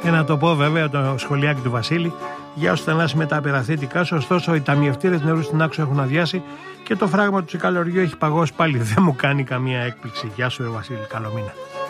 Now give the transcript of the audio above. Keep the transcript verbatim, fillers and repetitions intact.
Και να το πω βέβαια το σχολιάκι του Βασίλη, για όσου θανάσει με τα απεραθήτικά σου. Ωστόσο, οι ταμιευτήρες νερού στην Άξο έχουν αδειάσει και το φράγμα του Τσικαλωριού έχει παγώσει πάλι. Δεν μου κάνει καμία έκπληξη. Γεια σου, Βασίλη, καλό μήνα.